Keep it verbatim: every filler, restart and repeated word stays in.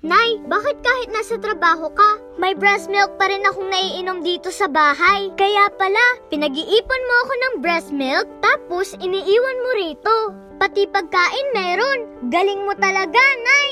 Nay, bakit kahit nasa trabaho ka, may breast milk pa rin akong naiinom dito sa bahay? Kaya pala, pinag-iipon mo ako ng breast milk, tapos iniiwan mo rito. Pati pagkain meron. Galing mo talaga, Nay!